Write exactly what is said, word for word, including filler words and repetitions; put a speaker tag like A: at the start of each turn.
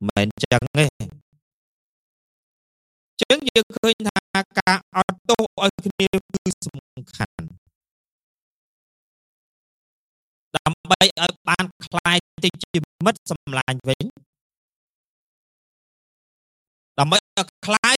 A: មិនចឹងទេចឹងយើងឃើញថាការអត់ទោសឲ្យគ្នាគឺសំខាន់ដើម្បីឲ្យបានคลายទៅជាមិត្តសម្លាញ់វិញដើម្បីឲ្យคลาย